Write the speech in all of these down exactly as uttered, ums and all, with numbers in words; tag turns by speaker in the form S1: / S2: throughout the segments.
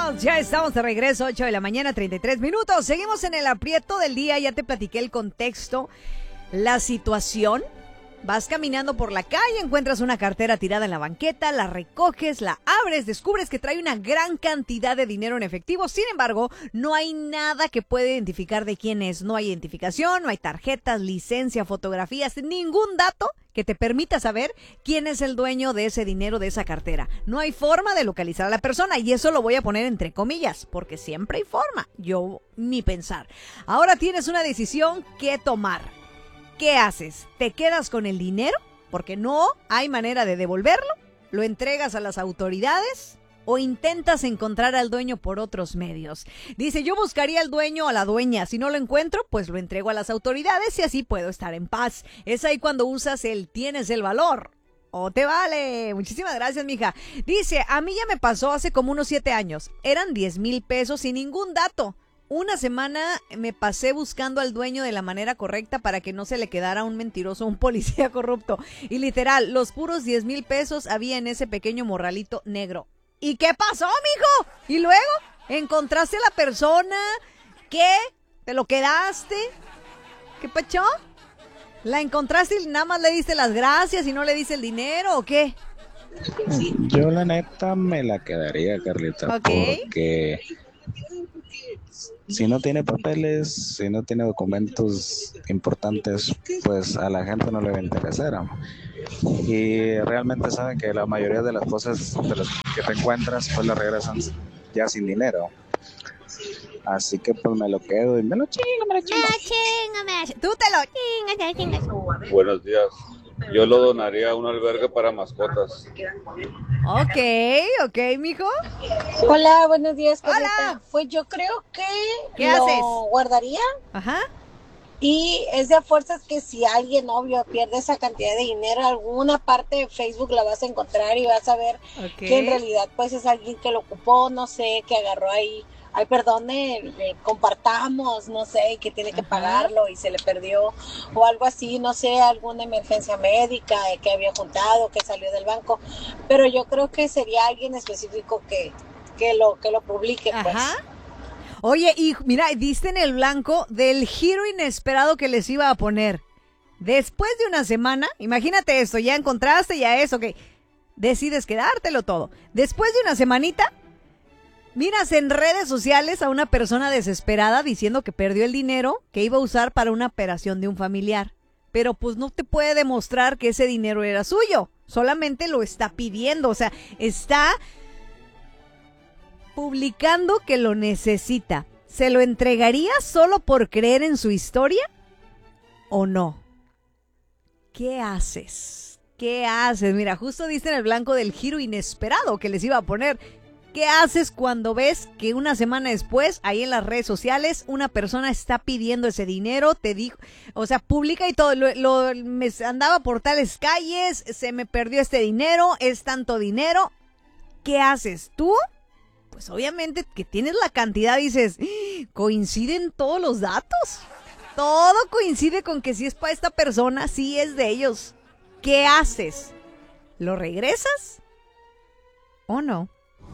S1: amigos, ya estamos de regreso, ocho de la mañana, treinta y tres minutos. Seguimos en el aprieto del día, ya te platiqué el contexto, la situación. Vas caminando por la calle, encuentras una cartera tirada en la banqueta, la recoges, la abres, descubres que trae una gran cantidad de dinero en efectivo. Sin embargo, no hay nada que pueda identificar de quién es. No hay identificación, no hay tarjetas, licencia, fotografías, ningún dato que te permita saber quién es el dueño de ese dinero, de esa cartera. No hay forma de localizar a la persona, y eso lo voy a poner entre comillas, porque siempre hay forma. Yo ni pensar. Ahora tienes una decisión que tomar. ¿Qué haces? ¿Te quedas con el dinero? Porque no hay manera de devolverlo. ¿Lo entregas a las autoridades? ¿O intentas encontrar al dueño por otros medios? Dice, yo buscaría al dueño o a la dueña. Si no lo encuentro, pues lo entrego a las autoridades y así puedo estar en paz. Es ahí cuando usas el tienes el valor. ¡Oh, te vale! Muchísimas gracias, mija. Dice, a mí ya me pasó hace como unos siete años. Eran diez mil pesos sin ningún dato. Una semana me pasé buscando al dueño de la manera correcta para que no se le quedara un mentiroso o un policía corrupto. Y literal, los puros diez mil pesos había en ese pequeño morralito negro. ¿Y qué pasó, mijo? ¿Y luego? ¿Encontraste a la persona? ¿Qué? ¿Te lo quedaste? ¿Qué pacho? ¿La encontraste y nada más le diste las gracias y no le diste el dinero o qué?
S2: Yo la neta me la quedaría, Carlita,
S1: okay.
S2: Porque si no tiene papeles, si no tiene documentos importantes, pues a la gente no le va a interesar. Y realmente saben que la mayoría de las cosas de las que te encuentras, pues las regresan ya sin dinero. Así que pues me lo quedo y me lo chingo, me lo chingo.
S1: Me chingo, me... Tú te lo chingas, te chingas.
S3: Buenos días. Yo lo donaría a un albergue para mascotas.
S1: Ok, ok, mijo.
S4: Hola, buenos días, Carlita.
S1: Hola.
S4: Pues yo creo que
S1: ¿Qué
S4: lo
S1: haces?
S4: guardaría.
S1: Ajá.
S4: Y es de fuerzas que si alguien, obvio, pierde esa cantidad de dinero, alguna parte de Facebook la vas a encontrar y vas a ver
S1: okay.
S4: que en realidad pues es alguien que lo ocupó, no sé, que agarró ahí. Ay, perdón, eh, eh, compartamos, no sé, y que tiene que Ajá. pagarlo y se le perdió o algo así, no sé, alguna emergencia médica eh, que había juntado, que salió del banco, pero yo creo que sería alguien específico que, que, lo, que lo publique, pues.
S1: Ajá. Oye, y mira, diste en el blanco del giro inesperado que les iba a poner. Después de una semana, imagínate esto, ya encontraste, ya eso, que decides quedártelo todo. Después de una semanita, miras en redes sociales a una persona desesperada diciendo que perdió el dinero que iba a usar para una operación de un familiar. Pero pues no te puede demostrar que ese dinero era suyo. Solamente lo está pidiendo. O sea, está publicando que lo necesita. ¿Se lo entregaría solo por creer en su historia? ¿O no? ¿Qué haces? ¿Qué haces? Mira, justo diste en el blanco del giro inesperado que les iba a poner. ¿Qué haces cuando ves que una semana después, ahí en las redes sociales, una persona está pidiendo ese dinero? Te dijo, o sea, publica y todo, lo, lo, me andaba por tales calles, se me perdió este dinero, es tanto dinero. ¿Qué haces tú? Pues obviamente que tienes la cantidad, dices, ¿coinciden todos los datos? Todo coincide con que si es para esta persona, sí es de ellos. ¿Qué haces? ¿Lo regresas o no?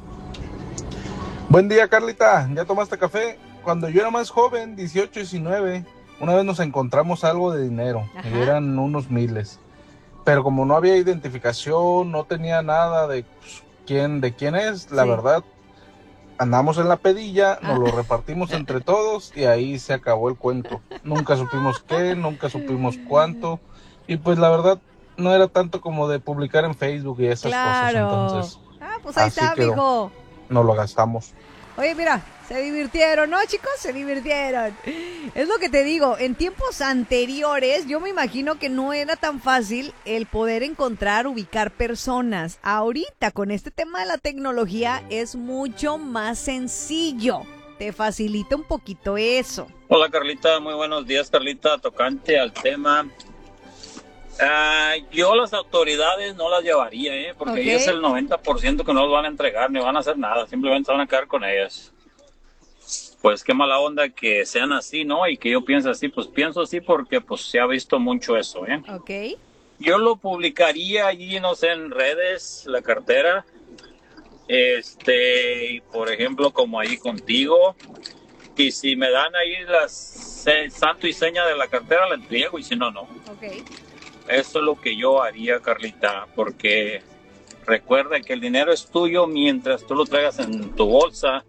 S5: Buen día, Carlita. ¿Ya tomaste café? Cuando yo era más joven, dieciocho, diecinueve, una vez nos encontramos algo de dinero. Ajá. Y eran unos miles. Pero como no había identificación, no tenía nada de pues, quién, de quién es, la sí. verdad, andamos en la pedilla, nos ah. lo repartimos entre todos y ahí se acabó el cuento. Nunca supimos qué, nunca supimos cuánto. Y pues la verdad, no era tanto como de publicar en Facebook y esas
S1: claro.
S5: cosas. Entonces,
S1: ah, pues ahí está,
S5: quedó.
S1: mijo.
S5: No lo gastamos.
S1: Oye, mira, se divirtieron, ¿no, chicos? Se divirtieron. Es lo que te digo, en tiempos anteriores yo me imagino que no era tan fácil el poder encontrar, ubicar personas. Ahorita, con este tema de la tecnología, es mucho más sencillo. Te facilita un poquito eso.
S6: Hola, Carlita, muy buenos días, Carlita. Tocante al tema... Uh, yo las autoridades no las llevaría, ¿eh? Porque okay. ahí es el noventa por ciento que no los van a entregar, ni van a hacer nada, simplemente van a quedar con ellas. Pues qué mala onda que sean así, ¿no? Y que yo piense así, pues pienso así porque pues se ha visto mucho eso, ¿eh?
S1: Ok.
S6: Yo lo publicaría allí, no sé, en redes, la cartera, este, por ejemplo, como ahí contigo, y si me dan ahí las eh, santo y seña de la cartera, la entrego, y si no, no.
S1: Okay.
S6: Eso es lo que yo haría, Carlita, porque recuerda que el dinero es tuyo mientras tú lo traigas en tu bolsa.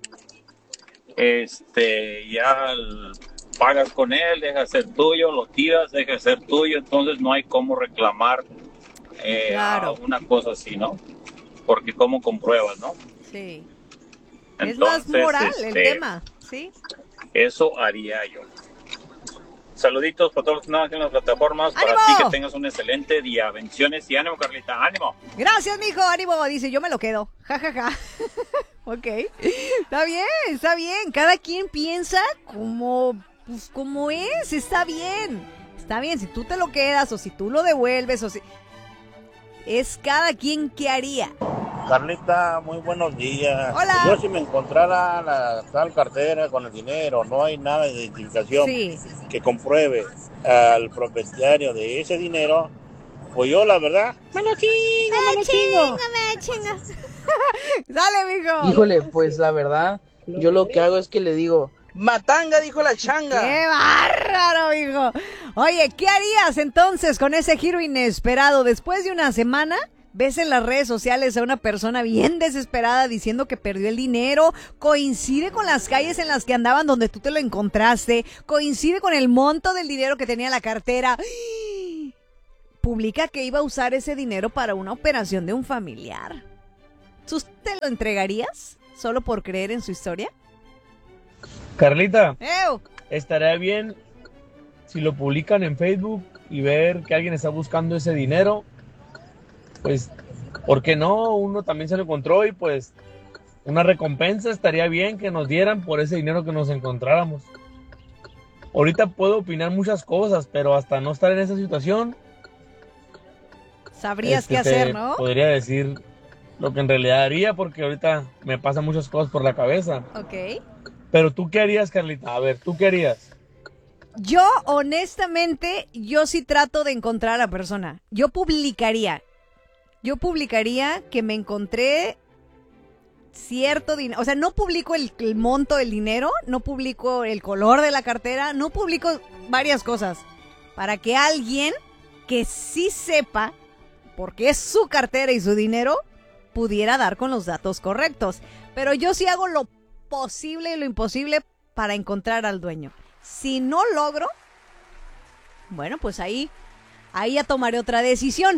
S6: Este, ya el, pagas con él, deja de ser tuyo, lo tiras, deja de ser tuyo, entonces no hay cómo reclamar eh,
S1: Claro.
S6: una cosa así, ¿no? Porque cómo compruebas, ¿no?
S1: Sí.
S6: Entonces,
S1: es más moral el
S6: este,
S1: tema, ¿sí?
S6: Eso haría yo. Saluditos para todos los que andan aquí en las plataformas. Para
S1: ¡Ánimo!
S6: ti que tengas un excelente día. Bendiciones y ánimo, Carlita. ¡Ánimo!
S1: Gracias, mijo, ánimo. Dice, yo me lo quedo. Ja, ja, ja. Ok. Está bien, está bien. Cada quien piensa como, pues, como es. Está bien. Está bien. Si tú te lo quedas o si tú lo devuelves o si... Es cada quien que haría.
S7: Carlita, muy buenos días.
S1: Hola.
S7: Yo si me encontrara la tal cartera con el dinero, no hay nada de identificación
S1: Sí.
S7: que compruebe al propietario de ese dinero, pues yo la verdad, me lo chingo, me lo chingo.
S1: me chinga. Dale, mijo.
S8: Híjole, pues la verdad, yo lo que hago es que le digo, matanga, dijo la changa.
S1: ¡Qué bárbaro, hijo! Oye, ¿qué harías entonces con ese giro inesperado? Después de una semana, ves en las redes sociales a una persona bien desesperada diciendo que perdió el dinero, coincide con las calles en las que andaban donde tú te lo encontraste, coincide con el monto del dinero que tenía en la cartera. Publica que iba a usar ese dinero para una operación de un familiar. ¿Tú te lo entregarías solo por creer en su historia?
S9: Carlita,
S1: ¡Ew!
S9: estaría bien si lo publican en Facebook y ver que alguien está buscando ese dinero. Pues, ¿por qué no? Uno también se lo encontró y pues una recompensa estaría bien que nos dieran por ese dinero que nos encontráramos. Ahorita puedo opinar muchas cosas, pero hasta no estar en esa situación,
S1: Sabrías
S9: este,
S1: qué
S9: te
S1: hacer, ¿no?
S9: podría decir lo que en realidad haría, porque ahorita me pasan muchas cosas por la cabeza.
S1: Ok.
S9: Pero tú qué harías, Carlita, a ver, ¿tú qué harías?
S1: Yo, honestamente, yo sí trato de encontrar a la persona. Yo publicaría. Yo publicaría que me encontré cierto dinero. O sea, no publico el, el monto del dinero, no publico el color de la cartera, no publico varias cosas. Para que alguien que sí sepa, porque es su cartera y su dinero, pudiera dar con los datos correctos. Pero yo sí hago lo posible y lo imposible para encontrar al dueño. Si no logro, bueno, pues ahí, ahí ya tomaré otra decisión.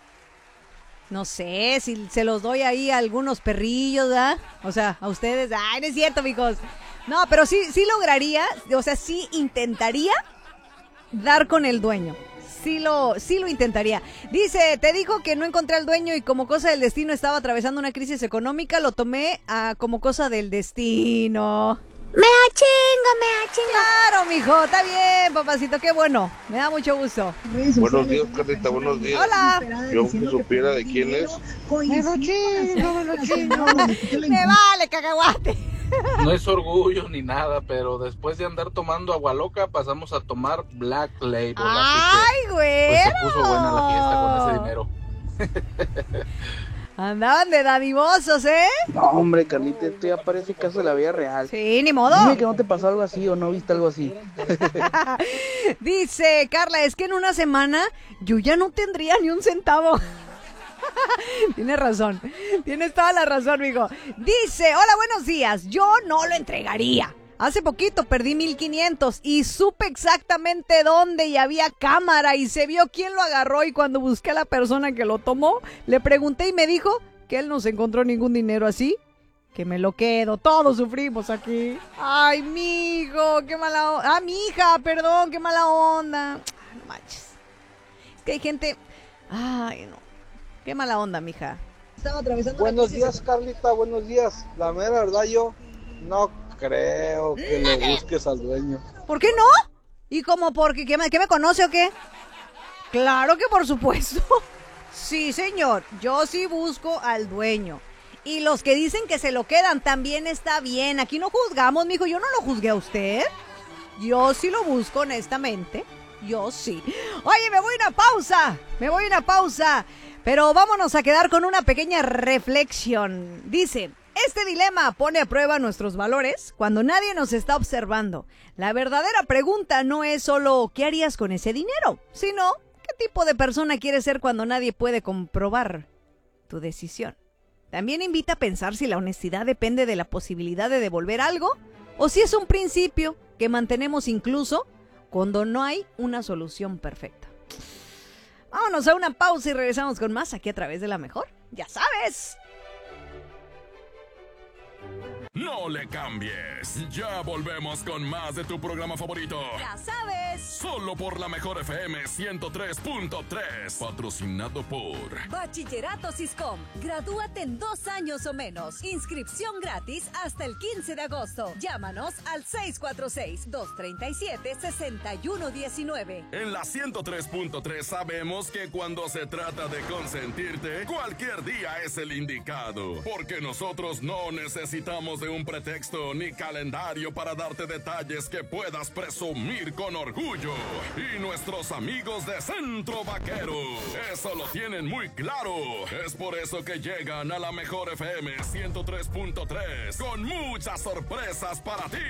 S1: No sé, si se los doy ahí a algunos perrillos, ¿verdad? O sea, a ustedes, ay, no es cierto, mijos. No, pero sí, sí lograría, o sea, sí intentaría dar con el dueño. Sí lo, sí lo intentaría. Dice, te dijo que no encontré al dueño y como cosa del destino estaba atravesando una crisis económica, lo tomé a, como cosa del destino.
S10: Me achingo, me achingo.
S1: Claro, mijo, está bien, papacito, qué bueno. Me da mucho gusto.
S11: Buenos días, Carlita, buenos días.
S1: Hola.
S11: Yo que supiera de quién es.
S1: Me lo chingo, me lo chingo. Me vale, cacahuate.
S5: No es orgullo ni nada, pero después de andar tomando agua loca, pasamos a tomar Black Label.
S1: ¡Ay, güey!
S5: Pues se puso buena la fiesta con ese dinero.
S1: Andaban de dadivosos, ¿eh?
S8: No, hombre, Carlita, esto ya parece caso de la vida real.
S1: Sí, ni modo.
S8: Dime que no te pasó algo así o no viste algo así.
S1: Dice Carla, es que en una semana yo ya no tendría ni un centavo. Tienes razón, tienes toda la razón, mijo. Dice, hola, buenos días, yo no lo entregaría. Hace poquito perdí mil quinientos y supe exactamente dónde y había cámara y se vio quién lo agarró y cuando busqué a la persona que lo tomó, le pregunté y me dijo que él no se encontró ningún dinero así, que me lo quedo, todos sufrimos aquí. Ay, mijo, qué mala onda. Ah, mi hija, perdón, qué mala onda. Ay, no manches. Es que hay gente, ay, no. Qué mala onda, mija.
S12: Estaba atravesando buenos días, Carlita, buenos días. La mera verdad, yo no creo que le busques al dueño.
S1: ¿Por qué no? ¿Y cómo? ¿Porque qué me, qué me conoce o qué? Claro que por supuesto. Sí, señor. Yo sí busco al dueño. Y los que dicen que se lo quedan también está bien. Aquí no juzgamos, mijo. Yo no lo juzgué a usted. Yo sí lo busco, honestamente. Yo sí. Oye, me voy a una pausa. Me voy a una pausa. Pero vámonos a quedar con una pequeña reflexión. Dice, este dilema pone a prueba nuestros valores cuando nadie nos está observando. La verdadera pregunta no es solo ¿qué harías con ese dinero?, sino ¿qué tipo de persona quieres ser cuando nadie puede comprobar tu decisión? También invita a pensar si la honestidad depende de la posibilidad de devolver algo o si es un principio que mantenemos incluso cuando no hay una solución perfecta. Vámonos a una pausa y regresamos con más aquí a través de La Mejor. ¡Ya sabes!
S13: No le cambies. Ya volvemos con más de tu programa favorito.
S1: ¡Ya sabes!
S13: Solo por La Mejor F M ciento tres punto tres. Patrocinado por
S14: Bachillerato Siscom. Gradúate en dos años o menos. Inscripción gratis hasta el quince de agosto. Llámanos al seis cuatro seis, dos tres siete, seis uno uno nueve.
S13: En la ciento tres punto tres sabemos que cuando se trata de consentirte, cualquier día es el indicado. Porque nosotros no necesitamos de un pretexto ni calendario para darte detalles que puedas presumir con orgullo. Y nuestros amigos de Centro Vaquero, eso lo tienen muy claro. Es por eso que llegan a La Mejor F M ciento tres punto tres con muchas sorpresas para ti.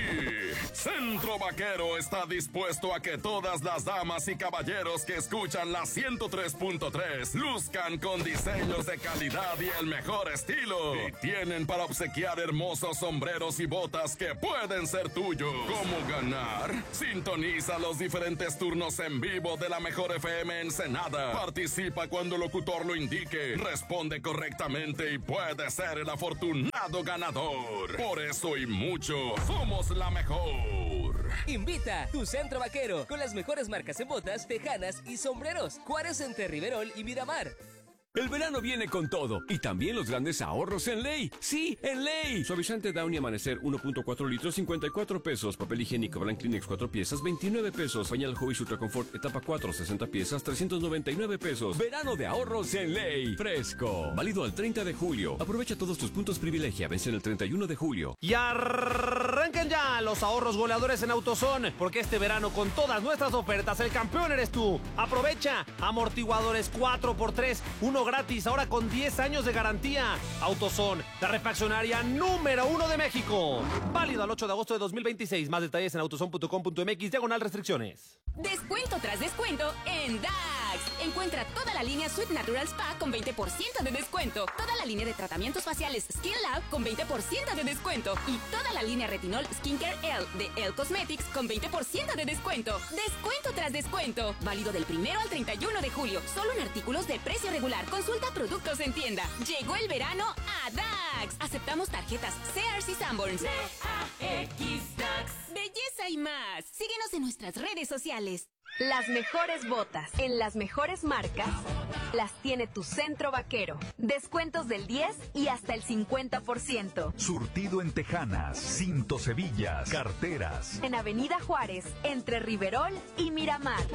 S13: Centro Vaquero está dispuesto a que todas las damas y caballeros que escuchan la ciento tres punto tres luzcan con diseños de calidad y el mejor estilo. Y tienen para obsequiar hermosos sombreros y botas que pueden ser tuyos. ¿Cómo ganar? Sintoniza los diferentes turnos en vivo de La Mejor F M Ensenada. Participa cuando el locutor lo indique. Responde correctamente y puede ser el afortunado ganador. Por eso y mucho, somos La Mejor.
S15: Invita tu Centro Vaquero con las mejores marcas en botas, tejanas y sombreros. Juárez entre Riverol y Miramar.
S16: El verano viene con todo y también los grandes ahorros en Ley. ¡Sí, en Ley! Suavizante Downy Amanecer uno punto cuatro litros, cincuenta y cuatro pesos. Papel higiénico Blanc Kleenex cuatro piezas, veintinueve pesos. Pañal Hobbies Ultra Confort etapa cuatro, sesenta piezas, trescientos noventa y nueve pesos. Verano de ahorros en Ley. Fresco. Válido al treinta de julio. Aprovecha todos tus puntos privilegia. Vence el treinta y uno de julio.
S17: Y arranquen ya los ahorros goleadores en AutoZone, porque este verano con todas nuestras ofertas el campeón eres tú. Aprovecha amortiguadores cuatro por tres, uno gratis, ahora con diez años de garantía. AutoZone, la refaccionaria número uno de México. Válido al ocho de agosto de dos mil veintiséis. Más detalles en autozone punto com punto mx, diagonal restricciones.
S18: Descuento tras descuento en D A X. Encuentra toda la línea Sweet Natural Spa con veinte por ciento de descuento. Toda la línea de tratamientos faciales Skin Lab con veinte por ciento de descuento. Y toda la línea Retinol Skincare L de L Cosmetics con veinte por ciento de descuento. Descuento tras descuento. Válido del primero al treinta y uno de julio. Solo en artículos de precio regular. Consulta productos en tienda. Llegó el verano a D A X. Aceptamos tarjetas Sears y Sanborns. D A X D A X. Belleza y más. Síguenos en nuestras redes sociales.
S19: Las mejores botas en las mejores marcas las tiene tu Centro Vaquero. Descuentos del diez y hasta el cincuenta por ciento.
S20: Surtido en tejanas, cintos, hebillas, carteras.
S19: En Avenida Juárez, entre Riverol y Miramar.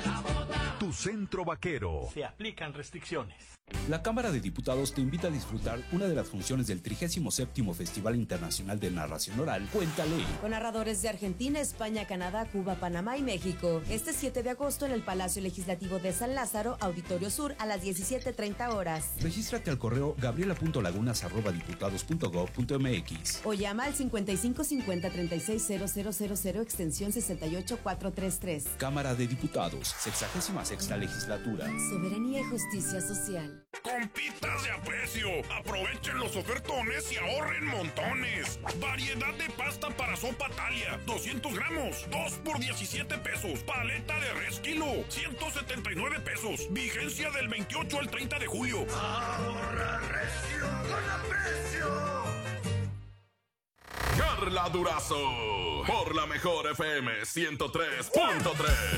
S20: Tu Centro Vaquero.
S21: Se aplican restricciones.
S22: La Cámara de Diputados te invita a disfrutar una de las funciones del trigésimo séptimo Festival Internacional de Narración Oral, Cuéntale.
S23: Con narradores de Argentina, España, Canadá, Cuba, Panamá y México. Este siete de agosto en el Palacio Legislativo de San Lázaro, Auditorio Sur, a las diecisiete treinta horas.
S22: Regístrate al correo gabriela punto lagunas arroba diputados punto gob punto mx.
S23: O llama al cincuenta y cinco cincuenta treinta y seis cero cero cero cero extensión sesenta y ocho cuatrocientos treinta y tres.
S22: Cámara de Diputados, sexagésima sexta legislatura.
S23: Soberanía y justicia social.
S24: Compitas de aprecio, aprovechen los ofertones y ahorren montones. Variedad de pasta para sopa Talia, doscientos gramos, dos por diecisiete pesos. Paleta de res kilo, ciento setenta y nueve pesos. Vigencia del veintiocho al treinta de julio.
S13: Ahorra recio con aprecio. Carla Durazo, por La Mejor F M ciento tres punto tres.